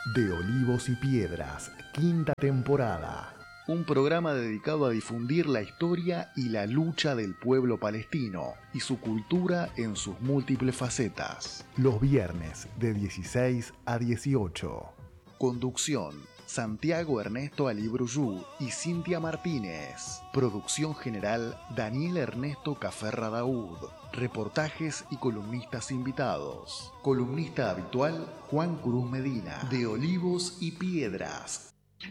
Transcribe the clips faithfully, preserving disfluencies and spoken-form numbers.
De Olivos y Piedras, quinta temporada. Un programa dedicado a difundir la historia y la lucha del pueblo palestino y su cultura en sus múltiples facetas. Los viernes de dieciséis a dieciocho. Conducción: Santiago Ernesto Alibruyú y Cintia Martínez. Producción general: Daniel Ernesto Caferra Daúd. Reportajes y columnistas invitados. Columnista habitual: Juan Cruz Medina. De Olivos y Piedras.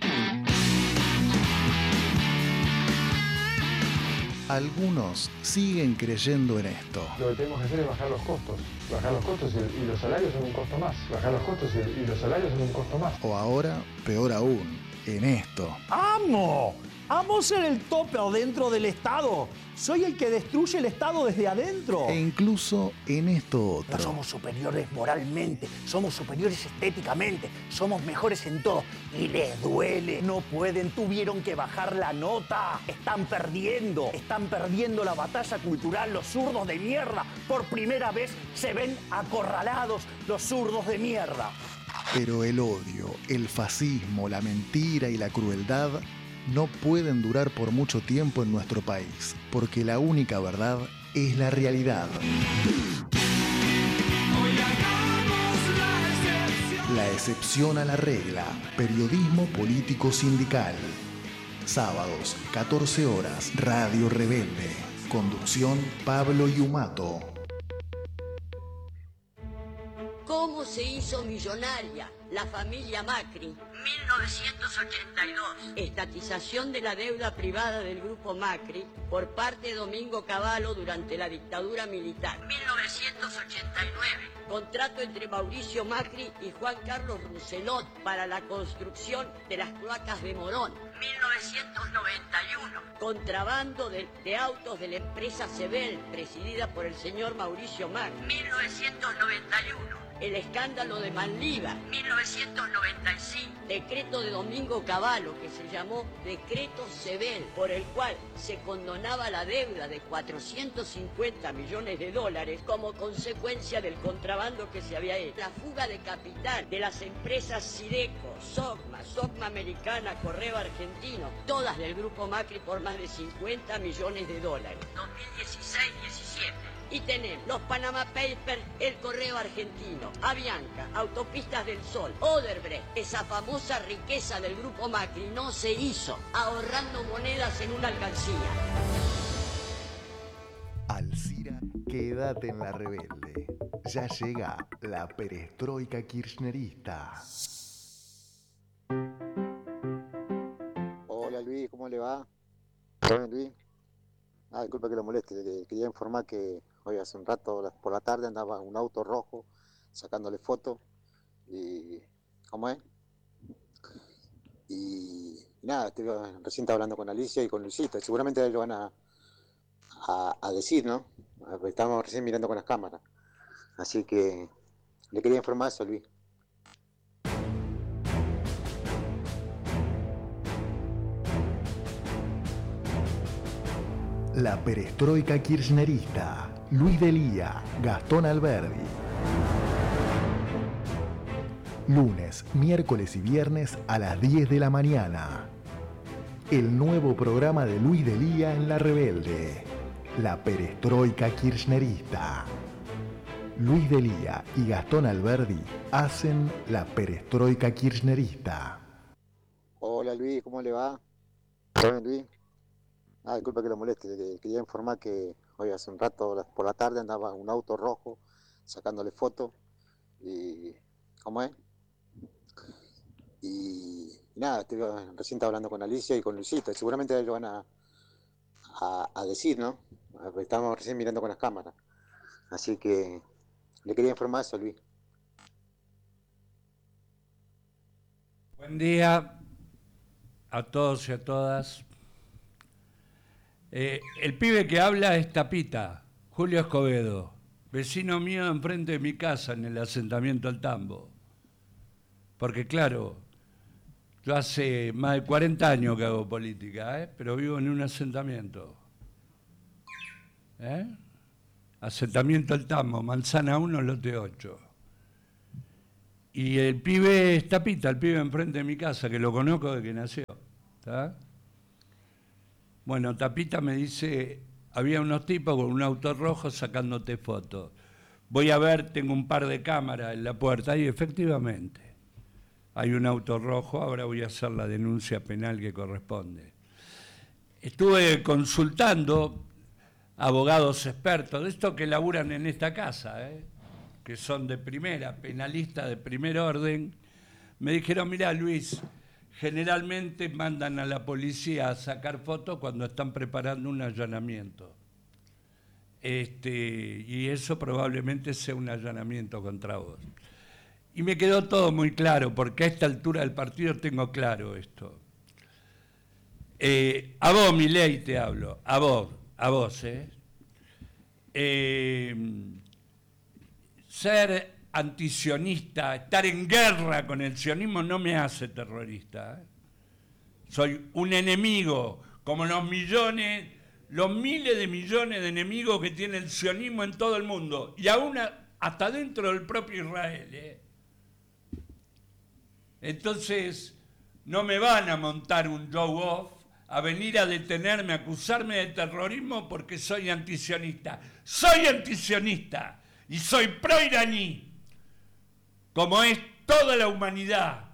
Algunos siguen creyendo en esto. Lo que tenemos que hacer es bajar los costos. Bajar los costos y, y los salarios son un costo más. Bajar los costos y, y los salarios son un costo más. O ahora, peor aún, en esto. ¡Amo! ¡Amo ser el topper dentro del Estado! Soy el que destruye el Estado desde adentro. E incluso en esto otro. No somos superiores moralmente, somos superiores estéticamente, somos mejores en todo. Y les duele, no pueden, tuvieron que bajar la nota. Están perdiendo, están perdiendo la batalla cultural los zurdos de mierda. Por primera vez se ven acorralados los zurdos de mierda. Pero el odio, el fascismo, la mentira y la crueldad no pueden durar por mucho tiempo en nuestro país, porque la única verdad es la realidad. La excepción a la regla. Periodismo político sindical. Sábados, catorce horas, Radio Rebelde. Conducción: Pablo Yumato. ¿Cómo se hizo millonaria la familia Macri? mil novecientos ochenta y dos. Estatización de la deuda privada del grupo Macri por parte de Domingo Cavallo durante la dictadura militar. mil novecientos ochenta y nueve. Contrato entre Mauricio Macri y Juan Carlos Rousselot para la construcción de las cloacas de Morón. mil novecientos noventa y uno. Contrabando de, de autos de la empresa Sebel, presidida por el señor Mauricio Macri. mil novecientos noventa y uno. El escándalo de Manliva, mil novecientos noventa y cinco. Decreto de Domingo Cavallo, que se llamó Decreto Sebel, por el cual se condonaba la deuda de cuatrocientos cincuenta millones de dólares como consecuencia del contrabando que se había hecho. La fuga de capital de las empresas Sideco, Sogma, Sogma Americana, Correo Argentino, todas del grupo Macri por más de cincuenta millones de dólares. dos mil dieciséis diecisiete. Y tenemos los Panama Papers, el Correo Argentino, Avianca, Autopistas del Sol, Odebrecht. Esa famosa riqueza del grupo Macri no se hizo ahorrando monedas en una alcancía. Alcira, quédate en la Rebelde. Ya llega la perestroika kirchnerista. Hola Luis, ¿cómo le va? ¿Todo bien, Luis? Ah, disculpa que lo moleste, que quería informar que hoy hace un rato por la tarde andaba un auto rojo sacándole fotos y... ¿cómo es? Y, y nada, estoy, recién estaba hablando con Alicia y con Luisito, seguramente ellos van a, a, a decir, ¿no? Estamos recién mirando con las cámaras, así que le quería informar eso, Luis. La perestroika kirchnerista. Luis Delía, Gastón Alberdi. Lunes, miércoles y viernes a las diez de la mañana. El nuevo programa de Luis Delía en La Rebelde. La perestroika kirchnerista. Luis Delía y Gastón Alberdi hacen la perestroika kirchnerista. Hola Luis, ¿cómo le va? ¿Todo bien, Luis? Ah, disculpa que lo moleste, que quería informar que hoy hace un rato por la tarde andaba un auto rojo sacándole fotos y... ¿cómo es? Y, y nada, estoy, recién estaba hablando con Alicia y con Luisito, seguramente ellos van a, a, a decir, ¿no? Estamos recién mirando con las cámaras, así que le quería informar eso, Luis. Buen día a todos y a todas. Eh, el pibe que habla es Tapita, Julio Escobedo, vecino mío enfrente de mi casa en el asentamiento El Tambo. Porque claro, yo hace más de cuarenta años que hago política, ¿eh? Pero vivo en un asentamiento. ¿Eh? Asentamiento El Tambo, Manzana uno, lote ocho. Y el pibe es Tapita, el pibe enfrente de mi casa, que lo conozco desde que nació. ¿Está? Bueno, Tapita me dice, había unos tipos con un auto rojo sacándote fotos. Voy a ver, tengo un par de cámaras en la puerta y efectivamente hay un auto rojo, ahora voy a hacer la denuncia penal que corresponde. Estuve consultando abogados expertos, de estos que laburan en esta casa, ¿eh? que son de primera, penalistas de primer orden. Me dijeron, mirá Luis, generalmente mandan a la policía a sacar fotos cuando están preparando un allanamiento. Este, y eso probablemente sea un allanamiento contra vos. Y me quedó todo muy claro, porque a esta altura del partido tengo claro esto. Eh, a vos, Milei, te hablo, a vos, a vos, ¿eh? eh ser antisionista, estar en guerra con el sionismo no me hace terrorista, ¿eh? Soy un enemigo, como los millones, los miles de millones de enemigos que tiene el sionismo en todo el mundo, y aún hasta dentro del propio Israel, ¿eh? Entonces, no me van a montar un show-off, a venir a detenerme, a acusarme de terrorismo porque soy antisionista. Soy antisionista y soy pro-iraní, como es toda la humanidad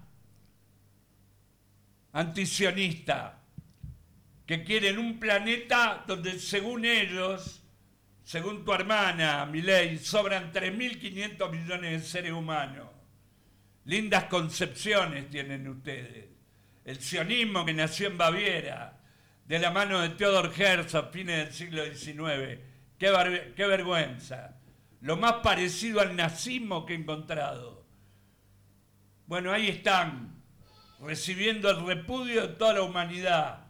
antisionista, que quieren un planeta donde según ellos, según tu hermana, Milei, sobran tres mil quinientos millones de seres humanos. Lindas concepciones tienen ustedes. El sionismo que nació en Baviera, de la mano de Theodor Herzl a fines del siglo diecinueve. Qué, bar- qué vergüenza. Lo más parecido al nazismo que he encontrado. Bueno, ahí están, recibiendo el repudio de toda la humanidad.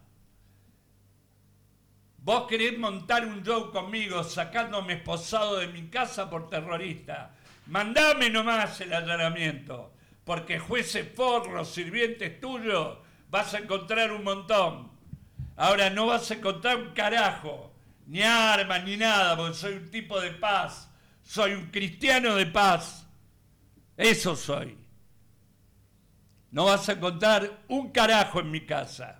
Vos querés montar un show conmigo sacándome esposado de mi casa por terrorista. Mandame nomás el allanamiento, porque jueces forros, sirvientes tuyos, vas a encontrar un montón. Ahora no vas a encontrar un carajo, ni armas, ni nada, porque soy un tipo de paz. Soy un cristiano de paz. Eso soy. No vas a encontrar un carajo en mi casa.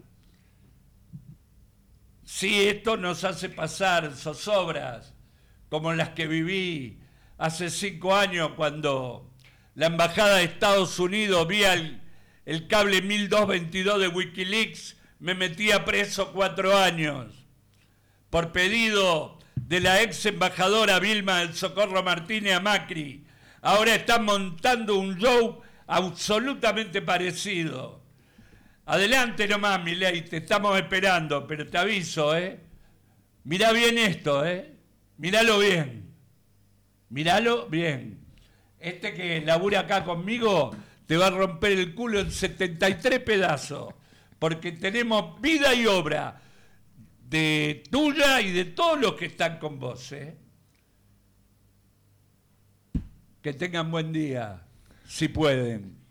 Sí, esto nos hace pasar zozobras como las que viví hace cinco años cuando la Embajada de Estados Unidos, vía el, el cable mil doscientos veintidós de Wikileaks, me metía preso cuatro años por pedido de la ex embajadora Vilma del Socorro Martínez a Macri. Ahora están montando un show absolutamente parecido. Adelante nomás, Milei, te estamos esperando, pero te aviso, ¿eh? Mirá bien esto, ¿eh? Míralo bien. Míralo bien. Este que labura acá conmigo te va a romper el culo en setenta y tres pedazos, porque tenemos vida y obra de tuya y de todos los que están con vos, ¿eh? Que tengan buen día, si pueden.